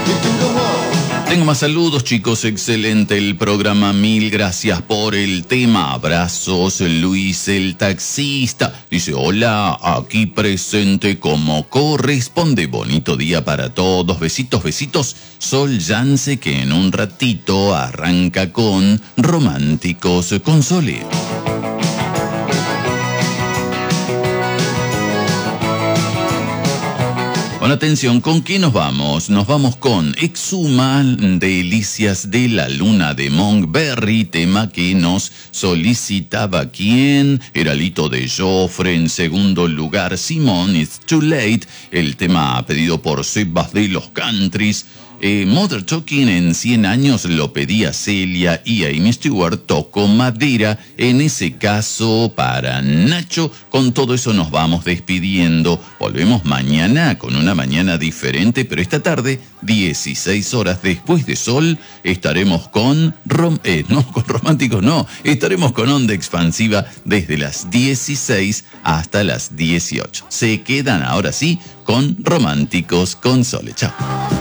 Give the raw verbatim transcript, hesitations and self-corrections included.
Tengo más saludos, chicos. Excelente el programa. Mil gracias por el tema. Abrazos, Luis el taxista. Dice, hola, aquí presente como corresponde. Bonito día para todos. Besitos, besitos. Sol Yance, que en un ratito arranca con Románticos con Sole. Con atención, ¿con qué nos vamos? Nos vamos con Exhuma, Delicias de la Luna de Monkberry, tema que nos solicitaba ¿quién? Era Lito de Joffre. En segundo lugar, Simón, It's Too Late, el tema pedido por Sebas de los Countries. Eh, Mother Talking en cien años lo pedía Celia y Amy Stewart, tocó madera, en ese caso para Nacho. Con todo eso nos vamos despidiendo. Volvemos mañana con una mañana diferente, pero esta tarde, dieciséis horas después de Sol, estaremos con, rom eh, no, con Románticos, no, estaremos con Onda Expansiva desde las dieciséis hasta las dieciocho. Se quedan ahora sí con Románticos con Sole. Chao.